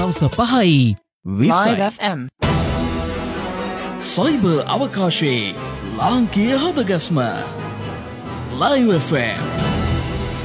සවස 5යි 20යි. Live FM. Cyber අවකාශයේ ලාංකීය හදගස්ම Live FM.